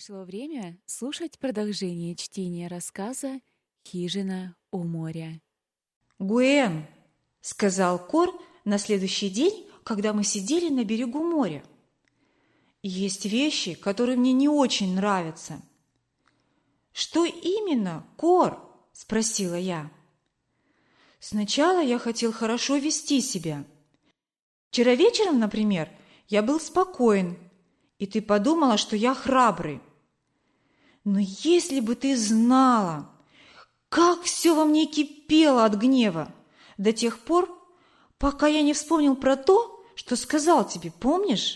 Пришло время слушать продолжение чтения рассказа «Хижина у моря». «Гуэн», — сказал Кор на следующий день, когда мы сидели на берегу моря, — «есть вещи, которые мне не очень нравятся». «Что именно, Кор?» — спросила я. «Сначала я хотел хорошо вести себя. Вчера вечером, например, я был спокоен, и ты подумала, что я храбрый. Но если бы ты знала, как все во мне кипело от гнева до тех пор, пока я не вспомнил про то, что сказал тебе, помнишь?»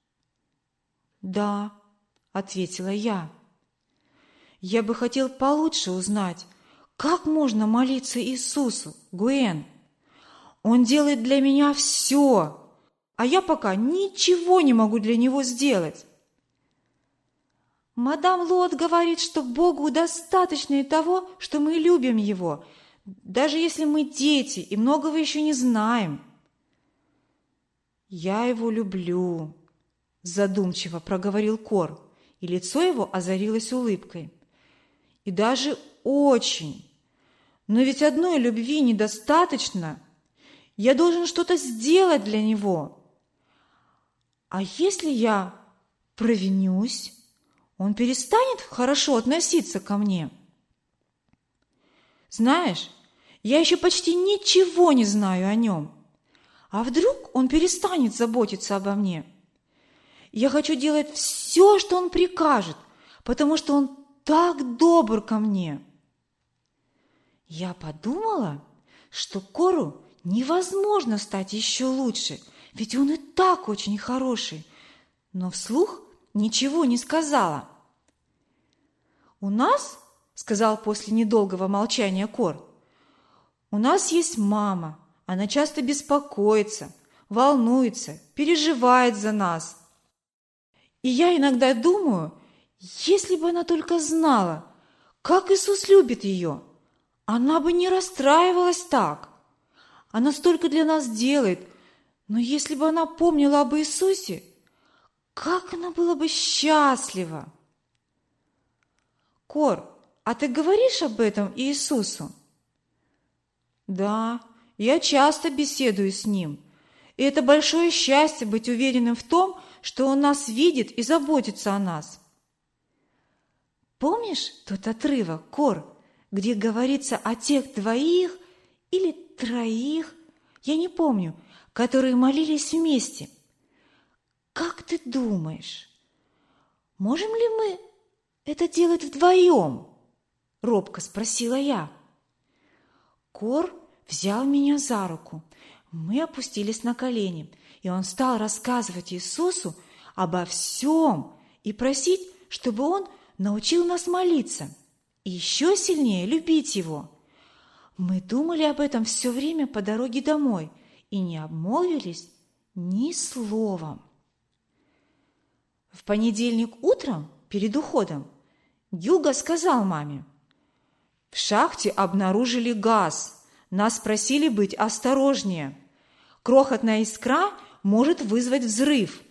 «Да», — ответила я. «Я бы хотел получше узнать, как можно молиться Иисусу, Гуэн. Он делает для меня все, а я пока ничего не могу для Него сделать». «Мадам Лот говорит, что Богу достаточно и того, что мы любим Его, даже если мы дети и многого еще не знаем». «Я Его люблю», – задумчиво проговорил Кор, и лицо его озарилось улыбкой. «И даже очень. Но ведь одной любви недостаточно. Я должен что-то сделать для Него. А если я провинюсь, Он перестанет хорошо относиться ко мне?» «Знаешь, я еще почти ничего не знаю о Нем. А вдруг Он перестанет заботиться обо мне? Я хочу делать все, что Он прикажет, потому что Он так добр ко мне». Я подумала, что Кору невозможно стать еще лучше, ведь он и так очень хороший, но вслух ничего не сказала. «У нас, — сказал после недолгого молчания Кор, — у нас есть мама. Она часто беспокоится, волнуется, переживает за нас. И я иногда думаю, если бы она только знала, как Иисус любит ее, она бы не расстраивалась так. Она столько для нас делает, но если бы она помнила об Иисусе, как она была бы счастлива!» «Кор, а ты говоришь об этом Иисусу?» «Да, я часто беседую с Ним, и это большое счастье быть уверенным в том, что Он нас видит и заботится о нас». «Помнишь тот отрывок, Кор, где говорится о тех двоих или троих, я не помню, которые молились вместе? Как ты думаешь, можем ли мы это делать вдвоем?» – робко спросила я. Кор взял меня за руку. Мы опустились на колени, и он стал рассказывать Иисусу обо всем и просить, чтобы Он научил нас молиться и еще сильнее любить Его. Мы думали об этом все время по дороге домой и не обмолвились ни словом. В понедельник утром, перед уходом, Гюго сказал маме: «В шахте обнаружили газ. Нас просили быть осторожнее. Крохотная искра может вызвать взрыв».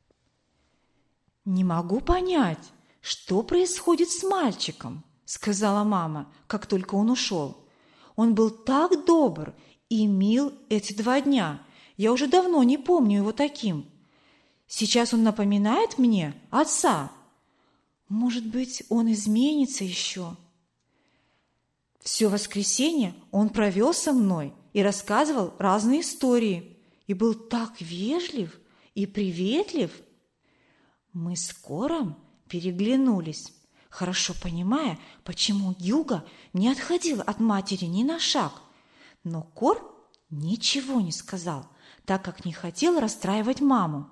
«Не могу понять, что происходит с мальчиком», — сказала мама, как только он ушел. «Он был так добр и мил эти 2 дня. Я уже давно не помню его таким. Сейчас он напоминает мне отца. Может быть, он изменится еще». Все воскресенье он провел со мной и рассказывал разные истории, и был так вежлив и приветлив. Мы с Кором переглянулись, хорошо понимая, почему Гюго не отходил от матери ни на шаг. Но Кор ничего не сказал, так как не хотел расстраивать маму.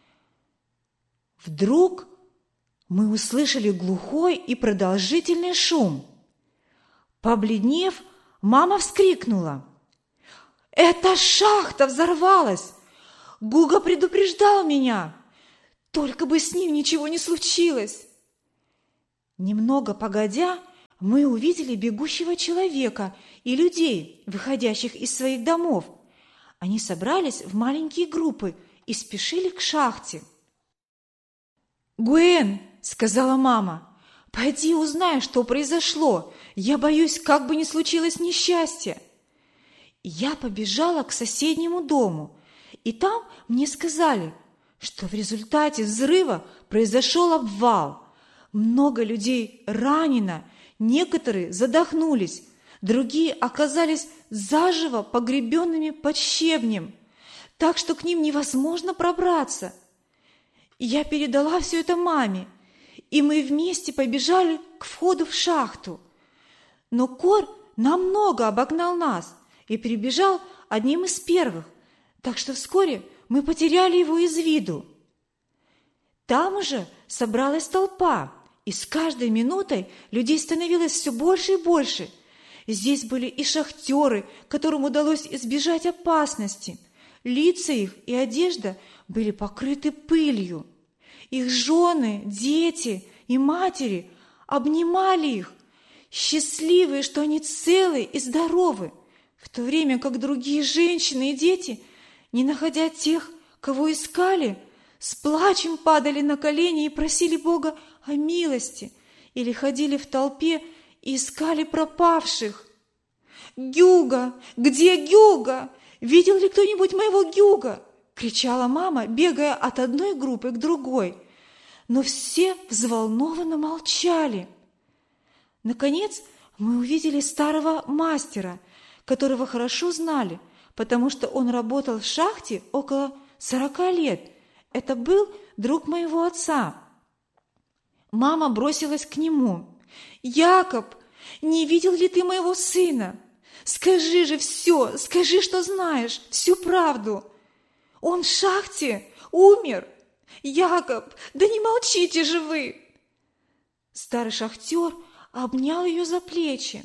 Вдруг мы услышали глухой и продолжительный шум. Побледнев, мама вскрикнула: «Эта шахта взорвалась! Гуго предупреждал меня! Только бы с ним ничего не случилось!» Немного погодя, мы увидели бегущего человека и людей, выходящих из своих домов. Они собрались в маленькие группы и спешили к шахте. «Гуэн, сказала мама. «Пойди узнай, что произошло. Я боюсь, как бы ни случилось несчастье». Я побежала к соседнему дому, и там мне сказали, что в результате взрыва произошел обвал. Много людей ранено, некоторые задохнулись, другие оказались заживо погребенными под щебнем, так что к ним невозможно пробраться. Я передала все это маме, и мы вместе побежали к входу в шахту. Но Кор намного обогнал нас и прибежал одним из первых, так что вскоре мы потеряли его из виду. Там уже собралась толпа, и с каждой минутой людей становилось все больше и больше. Здесь были и шахтеры, которым удалось избежать опасности. Лица их и одежда были покрыты пылью. Их жены, дети и матери обнимали их, счастливые, что они целы и здоровы, в то время как другие женщины и дети, не находя тех, кого искали, с плачем падали на колени и просили Бога о милости или ходили в толпе и искали пропавших. «Гюго! Где Гюго? Видел ли кто-нибудь моего Гюго?» – кричала мама, бегая от одной группы к другой. Но все взволнованно молчали. Наконец мы увидели старого мастера, которого хорошо знали, потому что он работал в шахте около 40 лет. Это был друг моего отца. Мама бросилась к нему. «Якоб, не видел ли ты моего сына? Скажи же все, скажи, что знаешь, всю правду. Он в шахте, умер. Якоб, да не молчите же вы!» Старый шахтер обнял ее за плечи.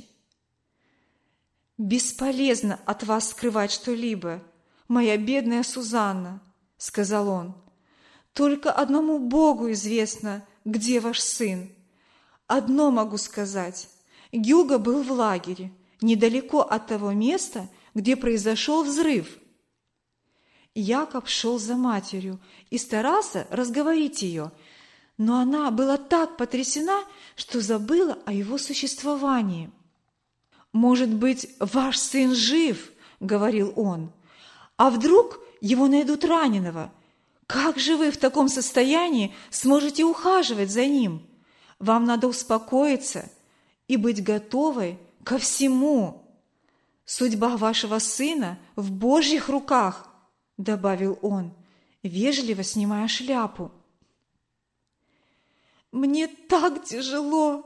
«Бесполезно от вас скрывать что-либо, моя бедная Сузанна», — сказал он. «Только одному Богу известно, где ваш сын. Одно могу сказать. Гюго был в лагере, недалеко от того места, где произошел взрыв». Якоб шел за матерью и старался разговорить ее, но она была так потрясена, что забыла о его существовании. «Может быть, ваш сын жив?» – говорил он. «А вдруг его найдут раненого? Как же вы в таком состоянии сможете ухаживать за ним? Вам надо успокоиться и быть готовой ко всему. Судьба вашего сына в Божьих руках», – добавил он, вежливо снимая шляпу. «Мне так тяжело,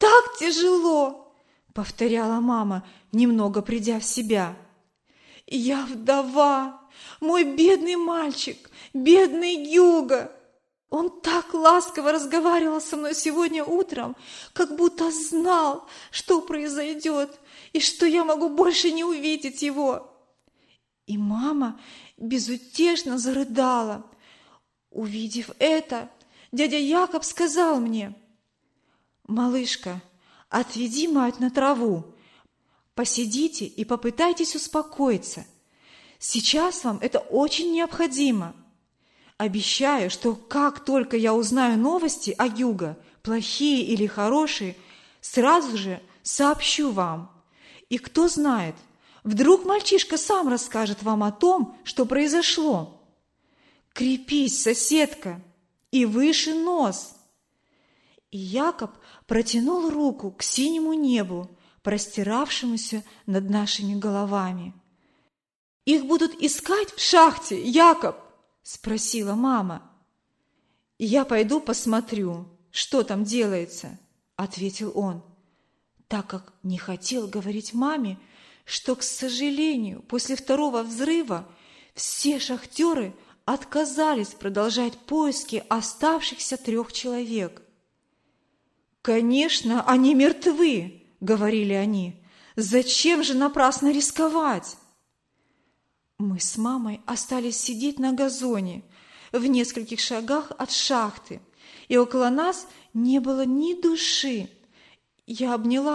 — повторяла мама, немного придя в себя. «Я вдова, мой бедный мальчик, бедный Гюго. Он так ласково разговаривал со мной сегодня утром, как будто знал, что произойдет и что я могу больше не увидеть его». И мама безутешно зарыдала. Увидев это, дядя Якоб сказал мне: «Малышка, отведи мать на траву, посидите и попытайтесь успокоиться. Сейчас вам это очень необходимо. Обещаю, что как только я узнаю новости о Гюго, плохие или хорошие, сразу же сообщу вам. И кто знает, вдруг мальчишка сам расскажет вам о том, что произошло. Крепись, соседка, и выше нос». И Якоб протянул руку к синему небу, простиравшемуся над нашими головами. «Их будут искать в шахте, Якоб?» – спросила мама. «Я пойду посмотрю, что там делается», – ответил он, так как не хотел говорить маме, что, к сожалению, после второго взрыва все шахтеры отказались продолжать поиски оставшихся 3 человек. «Конечно, они мертвы», — говорили они. «Зачем же напрасно рисковать?» Мы с мамой остались сидеть на газоне в нескольких шагах от шахты, и около нас не было ни души. Я обняла